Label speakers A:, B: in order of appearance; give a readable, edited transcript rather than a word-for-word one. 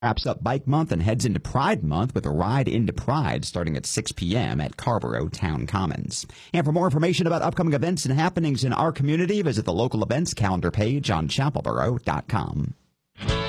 A: Wraps up Bike Month and heads into Pride Month with a ride into Pride starting at 6 p.m. at Carrboro Town Commons. And for more information about upcoming events and happenings in our community, visit the local events calendar page on chapelboro.com.